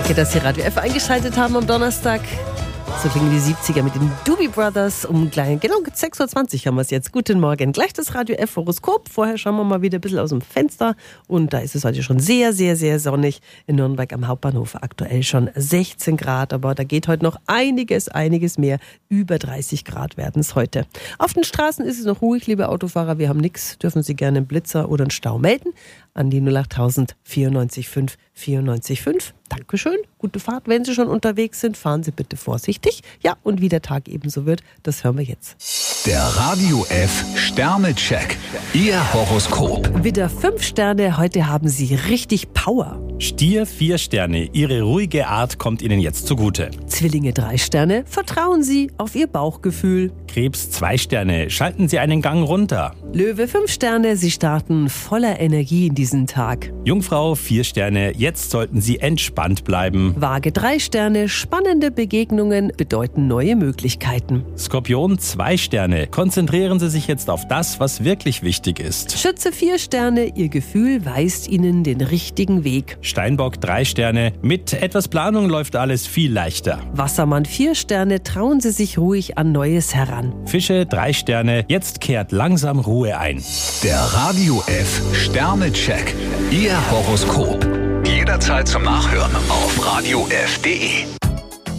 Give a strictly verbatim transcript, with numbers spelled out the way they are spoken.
Danke, dass Sie Radio F eingeschaltet haben am Donnerstag. So klingen die siebziger mit den Doobie Brothers. Um gleich, genau, sechs Uhr zwanzig haben wir es jetzt. Guten Morgen. Gleich das Radio F Horoskop. Vorher schauen wir mal wieder ein bisschen aus dem Fenster. Und da ist es heute schon sehr, sehr, sehr sonnig. In Nürnberg am Hauptbahnhof aktuell schon sechzehn Grad. Aber da geht heute noch einiges, einiges mehr. Über dreißig Grad werden es heute. Auf den Straßen ist es noch ruhig, liebe Autofahrer. Wir haben nichts. Dürfen Sie gerne einen Blitzer oder einen Stau melden. An die null acht tausend vierundneunzig fünf vierundneunzig fünf. Dankeschön. Gute Fahrt. Wenn Sie schon unterwegs sind, fahren Sie bitte vorsichtig. Ja, und wie der Tag ebenso wird, das hören wir jetzt. Der Radio F Sternecheck. Ihr Horoskop. Widder fünf Sterne. Heute haben Sie richtig Power. Stier vier Sterne. Ihre ruhige Art kommt Ihnen jetzt zugute. Zwillinge drei Sterne. Vertrauen Sie auf Ihr Bauchgefühl. Krebs zwei Sterne. Schalten Sie einen Gang runter. Löwe fünf Sterne. Sie starten voller Energie in diesen Tag. Jungfrau vier Sterne. Jetzt sollten Sie entspannt bleiben. Waage drei Sterne. Spannende Begegnungen bedeuten neue Möglichkeiten. Skorpion zwei Sterne. Konzentrieren Sie sich jetzt auf das, was wirklich wichtig ist. Schütze vier Sterne. Ihr Gefühl weist Ihnen den richtigen Weg. Steinbock drei Sterne. Mit etwas Planung läuft alles viel leichter. Wassermann vier Sterne. Trauen Sie sich ruhig an Neues heran. Fische drei Sterne. Jetzt kehrt langsam Ruhe ein. Der Radio F Sternecheck. Ihr Horoskop. Jederzeit zum Nachhören auf radio f punkt de.